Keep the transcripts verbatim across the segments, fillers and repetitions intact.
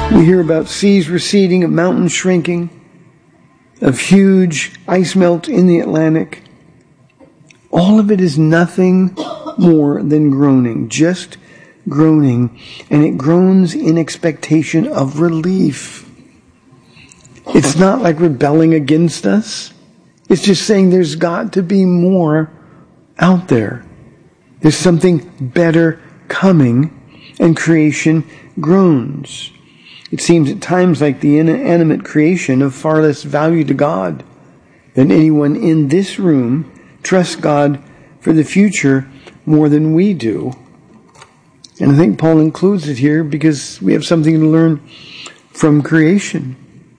We hear about seas receding, of mountains shrinking, of huge ice melt in the Atlantic. All of it is nothing more than groaning, just groaning, and it groans in expectation of relief. It's not like rebelling against us. It's just saying there's got to be more out there. There's something better coming, and creation groans. It seems at times like the inanimate creation of far less value to God than anyone in this room trusts God for the future more than we do. And I think Paul includes it here because we have something to learn from creation.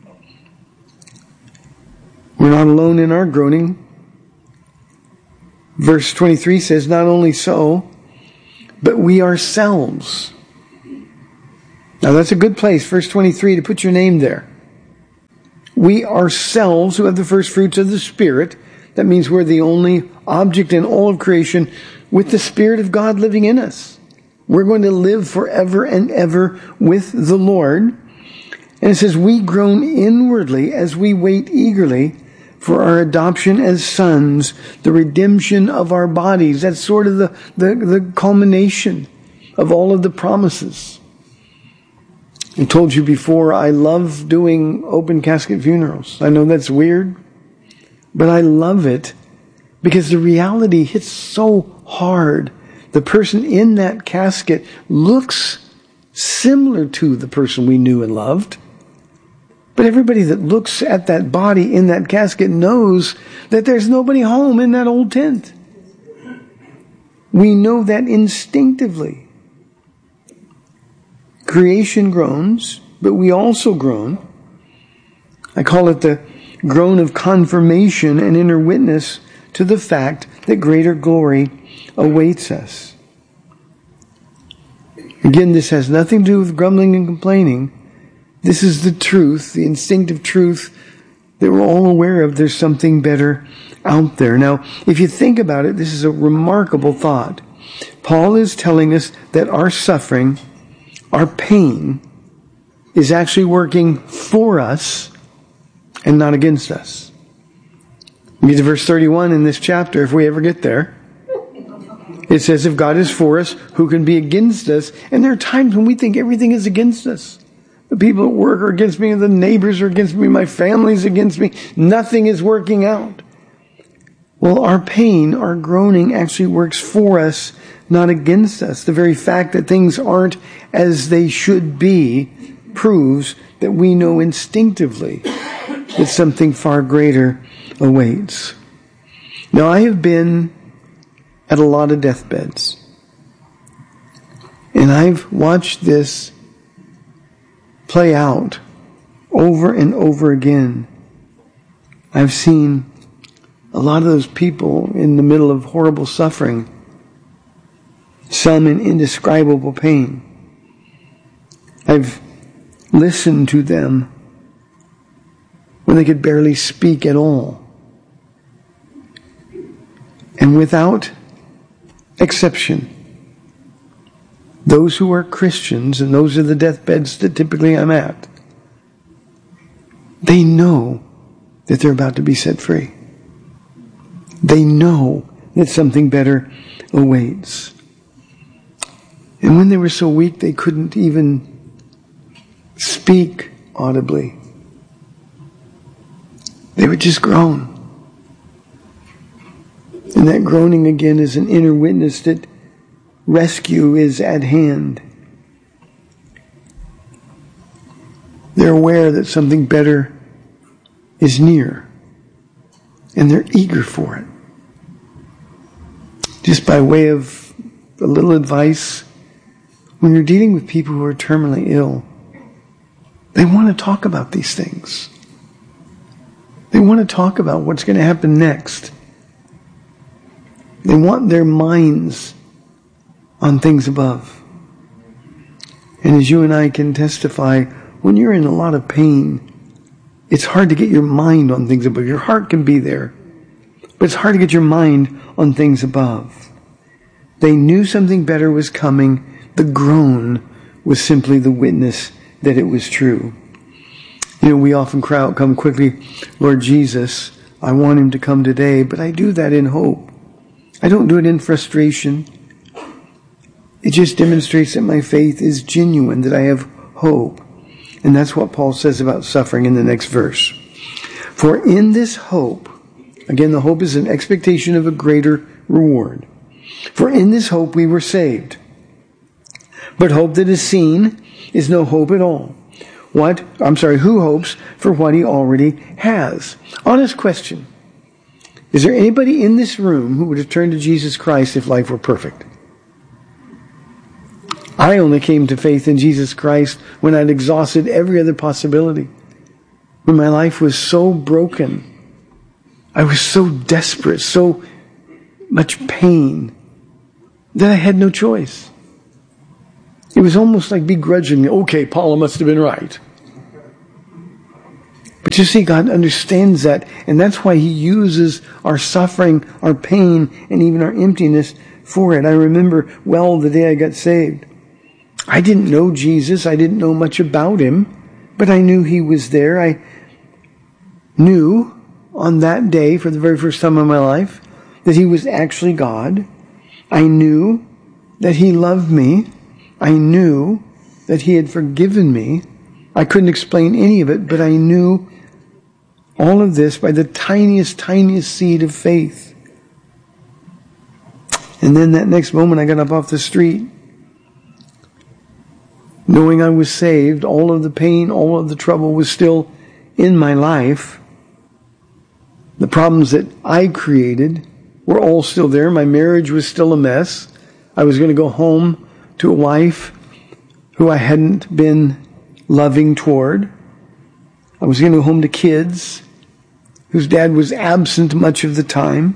We're not alone in our groaning. Verse twenty-three says, not only so, but we ourselves. Now that's a good place, verse twenty-three, to put your name there. We ourselves, who have the first fruits of the Spirit, that means we're the only object in all of creation with the Spirit of God living in us. We're going to live forever and ever with the Lord. And it says, we groan inwardly as we wait eagerly for our adoption as sons, the redemption of our bodies. That's sort of the, the, the culmination of all of the promises. I told you before, I love doing open casket funerals. I know that's weird, but I love it because the reality hits so hard. The person in that casket looks similar to the person we knew and loved. But everybody that looks at that body in that casket knows that there's nobody home in that old tent. We know that instinctively. Creation groans, but we also groan. I call it the groan of confirmation and inner witness to the fact that greater glory awaits us. Again, this has nothing to do with grumbling and complaining. This is the truth, the instinctive truth that we're all aware of. There's something better out there. Now, if you think about it, this is a remarkable thought. Paul is telling us that our suffering, our pain, is actually working for us and not against us. We get to verse thirty-one in this chapter, if we ever get there. It says, if God is for us, who can be against us? And there are times when we think everything is against us. The people at work are against me, the neighbors are against me, my family's against me. Nothing is working out. Well, our pain, our groaning actually works for us, not against us. The very fact that things aren't as they should be proves that we know instinctively that something far greater awaits. Now, I have been at a lot of deathbeds, and I've watched this play out over and over again. I've seen a lot of those people in the middle of horrible suffering, some in indescribable pain. I've listened to them when they could barely speak at all. And without exception, those who are Christians, and those are the deathbeds that typically I'm at, they know that they're about to be set free. They know that something better awaits. And when they were so weak they couldn't even speak audibly, they would just groan. And that groaning again is an inner witness that rescue is at hand. They're aware that something better is near, and they're eager for it. Just by way of a little advice, when you're dealing with people who are terminally ill, they want to talk about these things. They want to talk about what's going to happen next. They want their minds on things above. And as you and I can testify, when you're in a lot of pain, it's hard to get your mind on things above. Your heart can be there, but it's hard to get your mind on things above. They knew something better was coming. The groan was simply the witness that it was true. You know, we often cry out, come quickly, Lord Jesus, I want him to come today, but I do that in hope. I don't do it in frustration. It just demonstrates that my faith is genuine, that I have hope. And that's what Paul says about suffering in the next verse. For in this hope, again, the hope is an expectation of a greater reward. For in this hope we were saved. But hope that is seen is no hope at all. What? I'm sorry, who hopes for what he already has? Honest question. Is there anybody in this room who would have turned to Jesus Christ if life were perfect? I only came to faith in Jesus Christ when I'd exhausted every other possibility. When my life was so broken. I was so desperate, so much pain, that I had no choice. It was almost like begrudgingly, okay, Paula must have been right. But you see, God understands that, and that's why he uses our suffering, our pain, and even our emptiness for it. I remember well the day I got saved. I didn't know Jesus. I didn't know much about him, but I knew he was there. I knew on that day, for the very first time in my life, that he was actually God. I knew that he loved me. I knew that he had forgiven me. I couldn't explain any of it, but I knew all of this by the tiniest, tiniest seed of faith. And then that next moment I got up off the street, knowing I was saved. All of the pain, all of the trouble was still in my life. The problems that I created were all still there. My marriage was still a mess. I was going to go home to a wife who I hadn't been loving toward. I was going to go home to kids whose dad was absent much of the time.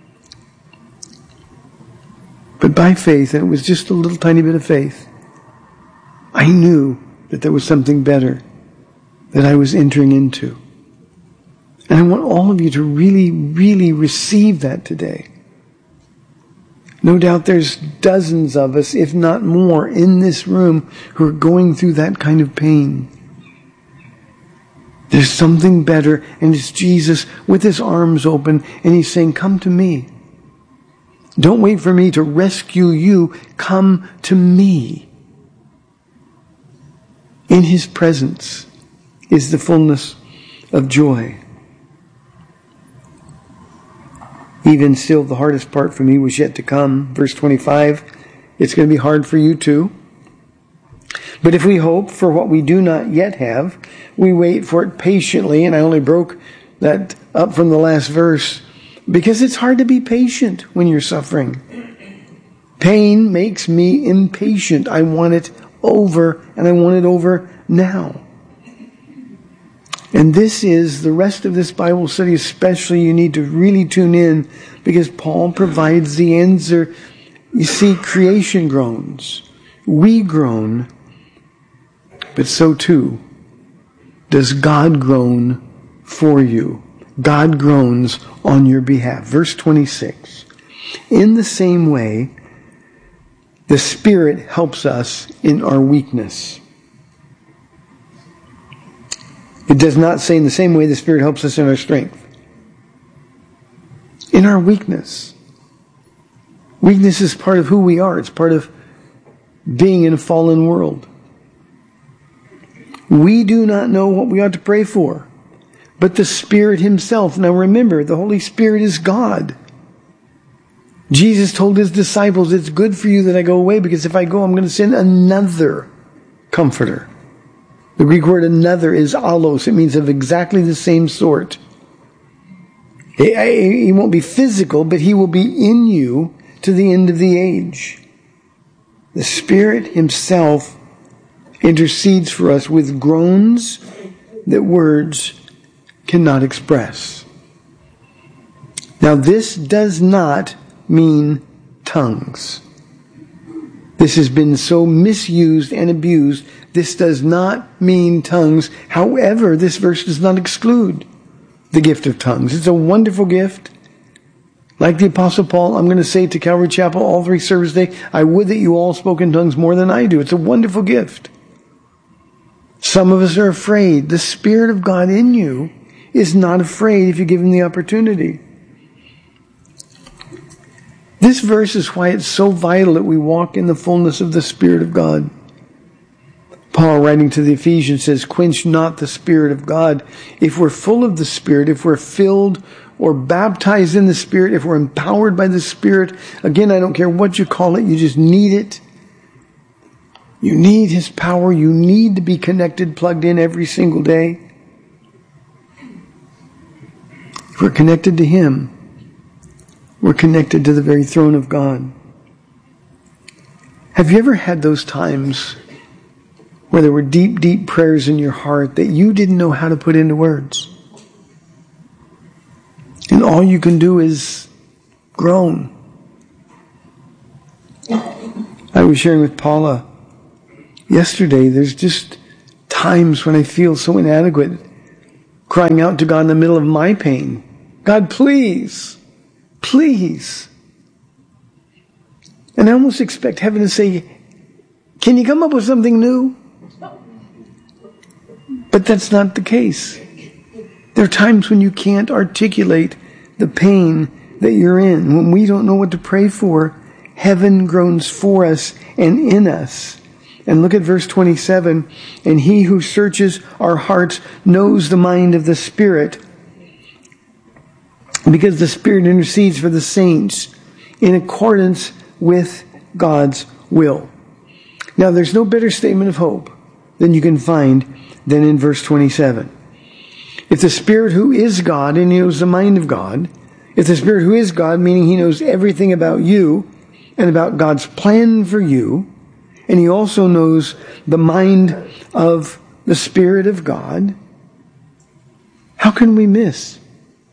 But by faith, and it was just a little tiny bit of faith, I knew that there was something better that I was entering into. And I want all of you to really, really receive that today. No doubt there's dozens of us, if not more, in this room who are going through that kind of pain. There's something better, and it's Jesus with his arms open, and he's saying, come to me. Don't wait for me to rescue you. Come to me. In his presence is the fullness of joy. Even still, the hardest part for me was yet to come. Verse twenty-five, it's going to be hard for you too. But if we hope for what we do not yet have, we wait for it patiently. And I only broke that up from the last verse because it's hard to be patient when you're suffering. Pain makes me impatient. I want it over, and I want it over now. And this is, the rest of this Bible study especially, you need to really tune in because Paul provides the answer. You see, creation groans. We groan. But so too does God groan for you. God groans on your behalf. Verse twenty-six. In the same way, the Spirit helps us in our weakness. It does not say in the same way the Spirit helps us in our strength. In our weakness. Weakness is part of who we are. It's part of being in a fallen world. We do not know what we ought to pray for, but the Spirit himself. Now remember, the Holy Spirit is God. Jesus told his disciples, it's good for you that I go away, because if I go, I'm going to send another comforter. The Greek word another is allos. It means of exactly the same sort. He, he won't be physical, but he will be in you to the end of the age. The Spirit himself intercedes for us with groans that words cannot express. Now, this does not mean tongues. This has been so misused and abused. This does not mean tongues. However, this verse does not exclude the gift of tongues. It's a wonderful gift. Like the Apostle Paul, I'm going to say to Calvary Chapel all three service day, I would that you all spoke in tongues more than I do. It's a wonderful gift. Some of us are afraid. The Spirit of God in you is not afraid if you give him the opportunity. This verse is why it's so vital that we walk in the fullness of the Spirit of God. Paul, writing to the Ephesians, says, quench not the Spirit of God. If we're full of the Spirit, if we're filled or baptized in the Spirit, if we're empowered by the Spirit, again, I don't care what you call it, you just need it. You need his power. You need to be connected, plugged in every single day. If we're connected to him, we're connected to the very throne of God. Have you ever had those times where there were deep, deep prayers in your heart that you didn't know how to put into words? And all you can do is groan. I was sharing with Paula yesterday, there's just times when I feel so inadequate, crying out to God in the middle of my pain. God, please. Please. And I almost expect heaven to say, can you come up with something new? But that's not the case. There are times when you can't articulate the pain that you're in. When we don't know what to pray for, heaven groans for us and in us. And look at verse twenty-seven. And he who searches our hearts knows the mind of the Spirit, because the Spirit intercedes for the saints in accordance with God's will. Now, there's no better statement of hope than you can find than in verse twenty-seven. If the Spirit who is God, and he knows the mind of God, if the Spirit who is God, meaning he knows everything about you and about God's plan for you, and he also knows the mind of the Spirit of God, how can we miss?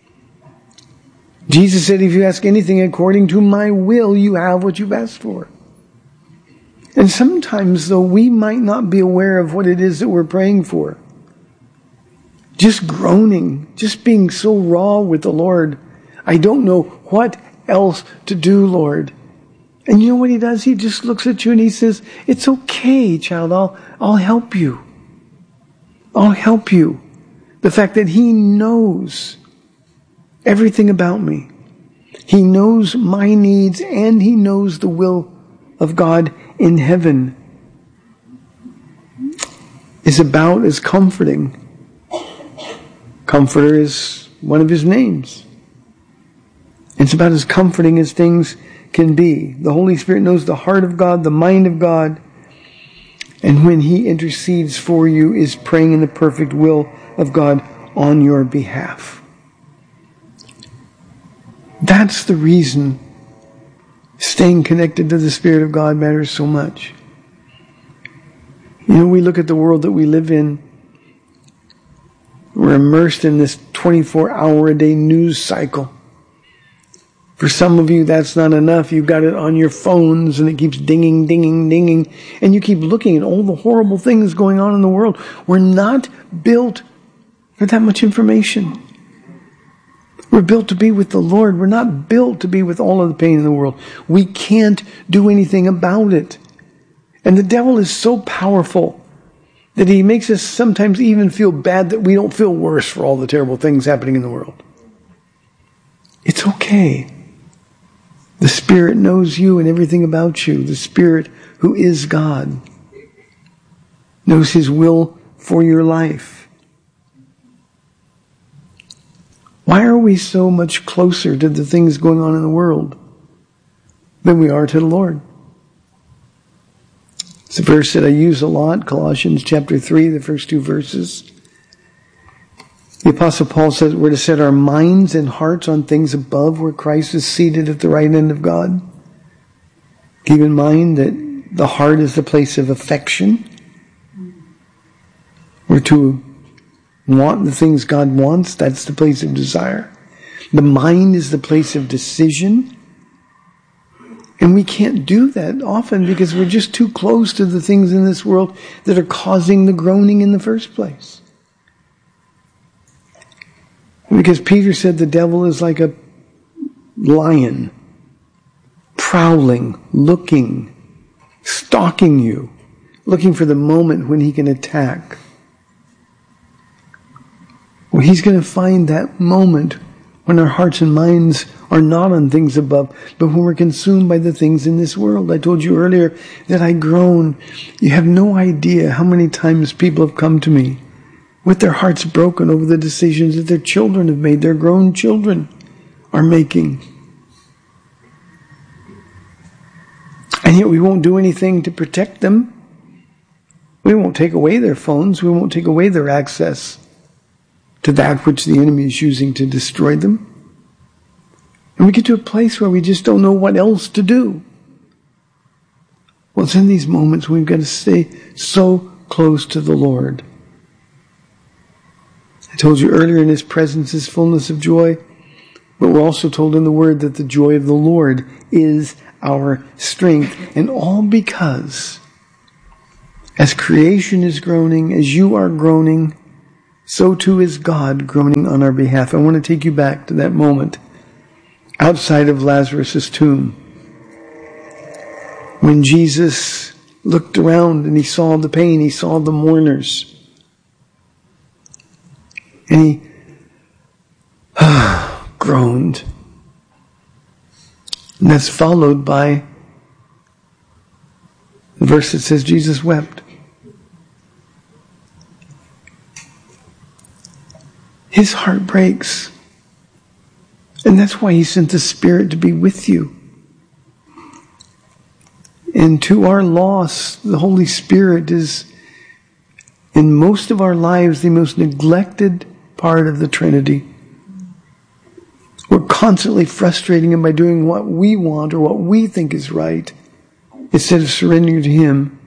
Jesus said, if you ask anything according to my will, you have what you've asked for. And sometimes, though, we might not be aware of what it is that we're praying for. Just groaning, just being so raw with the Lord. I don't know what else to do, Lord. And you know what he does? He just looks at you and he says, it's okay, child. I'll, I'll help you. I'll help you. The fact that he knows everything about me. He knows my needs and he knows the will of God in heaven is about as comforting. Comforter is one of his names. It's about as comforting as things can be. The Holy Spirit knows the heart of God, the mind of God, and when he intercedes for you, is praying in the perfect will of God on your behalf. That's the reason staying connected to the Spirit of God matters so much. You know, we look at the world that we live in. We're immersed in this twenty-four hour a day news cycle. For some of you, that's not enough. You've got it on your phones and it keeps dinging, dinging, dinging. And you keep looking at all the horrible things going on in the world. We're not built for that much information. We're built to be with the Lord. We're not built to be with all of the pain in the world. We can't do anything about it. And the devil is so powerful that he makes us sometimes even feel bad that we don't feel worse for all the terrible things happening in the world. It's okay. The Spirit knows you and everything about you. The Spirit who is God knows his will for your life. Why are we so much closer to the things going on in the world than we are to the Lord? It's a verse that I use a lot, Colossians chapter three, the first two verses. The Apostle Paul says we're to set our minds and hearts on things above, where Christ is seated at the right hand of God. Keep in mind that the heart is the place of affection. We're to want the things God wants. That's the place of desire. The mind is the place of decision. And we can't do that often because we're just too close to the things in this world that are causing the groaning in the first place. Because Peter said the devil is like a lion, prowling, looking, stalking you, looking for the moment when he can attack. Well, he's going to find that moment when our hearts and minds are not on things above, but when we're consumed by the things in this world. I told you earlier that I groan. You have no idea how many times people have come to me with their hearts broken over the decisions that their children have made, their grown children are making. And yet we won't do anything to protect them. We won't take away their phones. We won't take away their access to that which the enemy is using to destroy them. And we get to a place where we just don't know what else to do. Well, it's in these moments we've got to stay so close to the Lord. I told you earlier, in His presence is fullness of joy, but we're also told in the Word that the joy of the Lord is our strength. And all because, as creation is groaning, as you are groaning, so too is God groaning on our behalf. I want to take you back to that moment outside of Lazarus' tomb, when Jesus looked around and he saw the pain, he saw the mourners, and he uh, groaned. And that's followed by the verse that says Jesus wept. His heart breaks. And that's why He sent the Spirit to be with you. And to our loss, the Holy Spirit is, in most of our lives, the most neglected part of the Trinity. We're constantly frustrating Him by doing what we want or what we think is right, instead of surrendering to Him.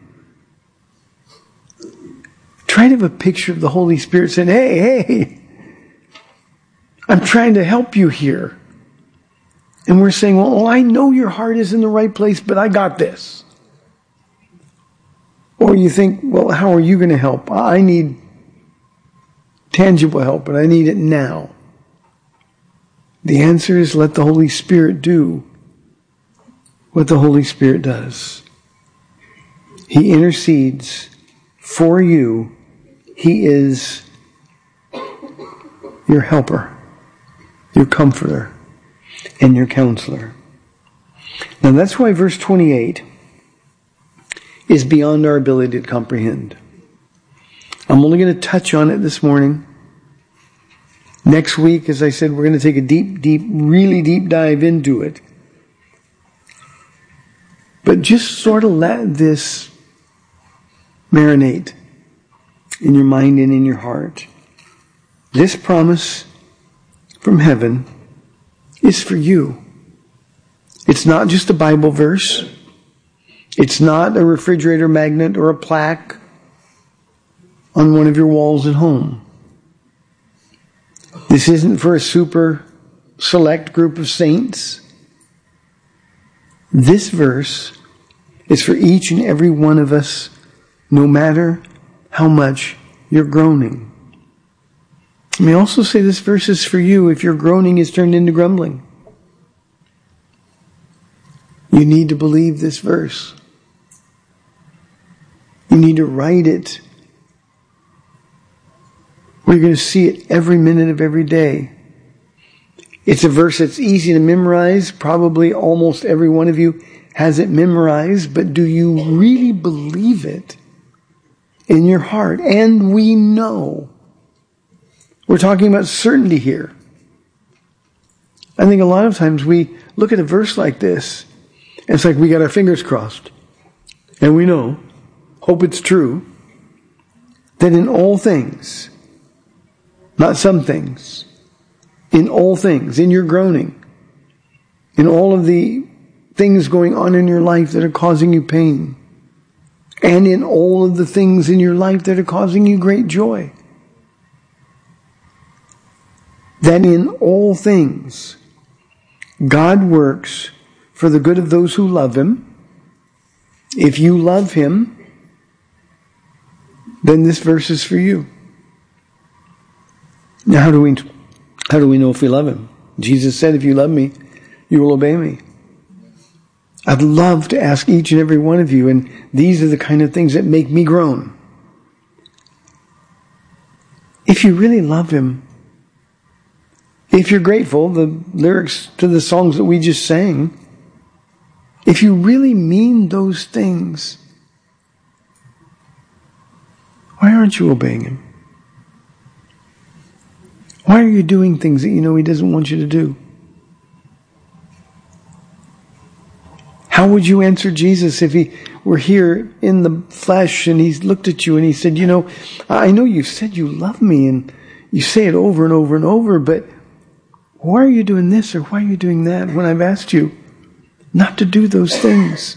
Try to have a picture of the Holy Spirit saying, hey, hey, I'm trying to help you here. And we're saying, well, I know your heart is in the right place, but I got this. Or you think, well, how are you going to help? I need tangible help, but I need it now. The answer is, let the Holy Spirit do what the Holy Spirit does. He intercedes for you. He is your helper, your comforter, and your counselor. Now that's why verse twenty-eight is beyond our ability to comprehend. I'm only going to touch on it this morning. Next week, as I said, we're going to take a deep, deep, really deep dive into it. But just sort of let this marinate in your mind and in your heart. This promise from heaven is for you. It's not just a Bible verse. It's not a refrigerator magnet or a plaque on one of your walls at home. This isn't for a super select group of saints. This verse is for each and every one of us, no matter how much you're groaning. Let me also say this verse is for you if your groaning is turned into grumbling. You need to believe this verse. You need to write it. We're going to see it every minute of every day. It's a verse that's easy to memorize. Probably almost every one of you has it memorized. But do you really believe it in your heart? And we know. We're talking about certainty here. I think a lot of times we look at a verse like this, and it's like we got our fingers crossed. And we know, hope it's true, that in all things, not some things, in all things, in your groaning, in all of the things going on in your life that are causing you pain, and in all of the things in your life that are causing you great joy, that in all things, God works for the good of those who love Him. If you love Him, then this verse is for you. Now, how do we, how do we know if we love Him? Jesus said, if you love me, you will obey me. I'd love to ask each and every one of you, and these are the kind of things that make me groan. If you really love Him, If you're grateful, the lyrics to the songs that we just sang, if you really mean those things, why aren't you obeying Him? Why are you doing things that you know He doesn't want you to do? How would you answer Jesus if He were here in the flesh and He looked at you and He said, you know, I know you said you love me and you say it over and over and over, but why are you doing this or why are you doing that when I've asked you not to do those things?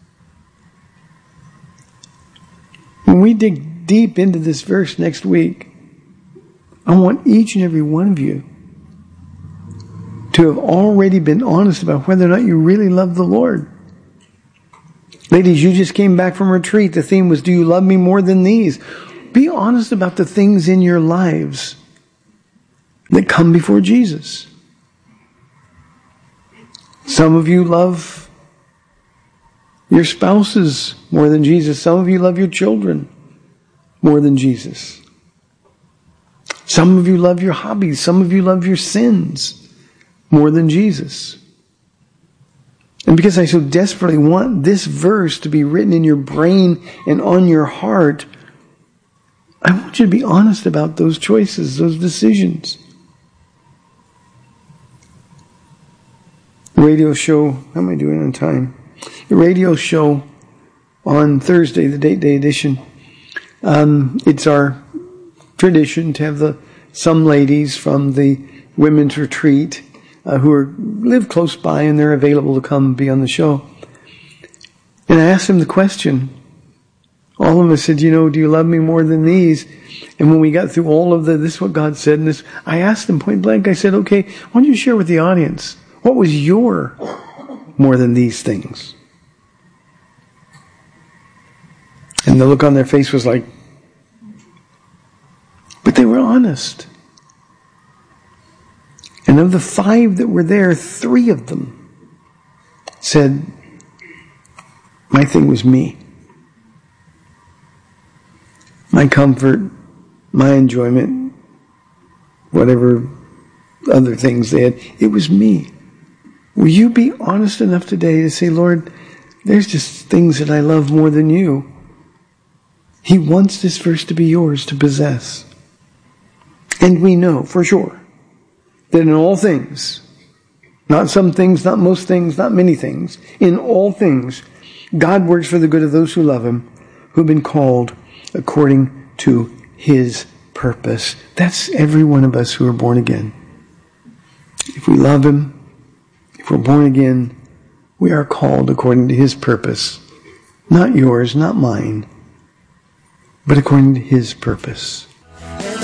When we dig deep into this verse next week, I want each and every one of you to have already been honest about whether or not you really love the Lord. Ladies, you just came back from retreat. The theme was, do you love me more than these? Be honest about the things in your lives that come before Jesus. Some of you love your spouses more than Jesus. Some of you love your children more than Jesus. Some of you love your hobbies. Some of you love your sins more than Jesus. And because I so desperately want this verse to be written in your brain and on your heart, I want you to be honest about those choices, those decisions. The radio show, how am I doing on time? The radio show on Thursday, the Date Day edition, um, it's our tradition to have the some ladies from the women's retreat uh, who are live close by and they're available to come be on the show. And I asked them the question. All of us said, you know, do you love me more than these? And when we got through all of the, this is what God said, and this, I asked them point blank, I said, okay, why don't you share with the audience, what was your more than these things? And the look on their face was like, but they were honest. And of the five that were there, three of them said, my thing was me. My comfort, my enjoyment, whatever other things they had, it was me. Will you be honest enough today to say, Lord, there's just things that I love more than you. He wants this verse to be yours to possess. And we know for sure that in all things, not some things, not most things, not many things, in all things, God works for the good of those who love Him, who've been called according to His purpose. That's every one of us who are born again. If we love Him, if we're born again, we are called according to His purpose. Not yours, not mine, but according to His purpose.